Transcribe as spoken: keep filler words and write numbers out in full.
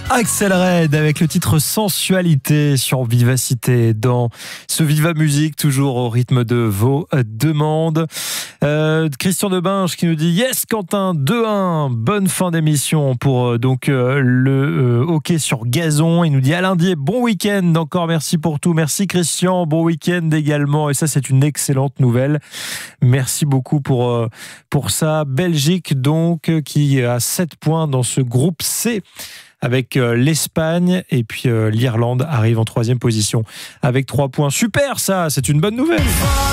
Axel Red avec le titre Sensualité sur Vivacité dans ce Viva Musique, toujours au rythme de vos demandes. Euh, Christian Debinge qui nous dit yes Quentin, deux un, bonne fin d'émission pour euh, donc euh, le euh, hockey sur gazon. Il nous dit à lundi et bon week-end encore, merci pour tout. Merci Christian, bon week-end également, et ça c'est une excellente nouvelle. Merci beaucoup pour, euh, pour ça. Belgique donc qui a sept points dans ce groupe C avec euh, l'Espagne, et puis euh, l'Irlande arrive en troisième position avec trois points. Super, ça, c'est une bonne nouvelle.